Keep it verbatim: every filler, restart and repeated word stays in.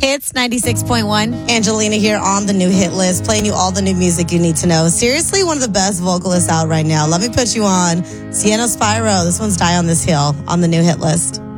Hits ninety-six point one. Angelina here on the new hit list, playing you all the new music you need to know. Seriously, one of the best vocalists out right now. Let me put you on Sienna Spyro. This one's Die on This Hill on the new hit list.